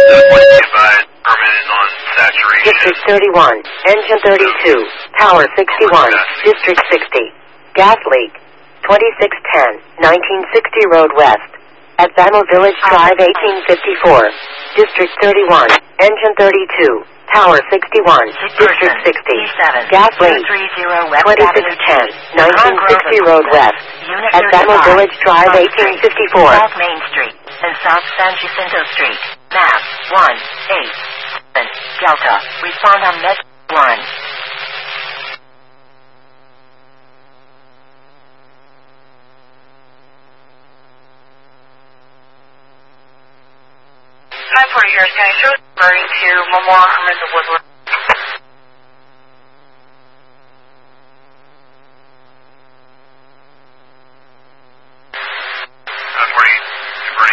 Advise permanent on saturation. District 31, engine 32, power 61, District 60, gas leak, 2610, 1960 Road West, at Bama Village Drive 1854, District 31, engine 32, power 61, District 60, gas leak, 2610, 1960 Road West, at Bama Village Drive 1854. South Main Street and South San Jacinto Street. Map 187 Delta. Respond on Met 1. Hi, 40 here. Can I show referring to Memorial Hermans of Woodward?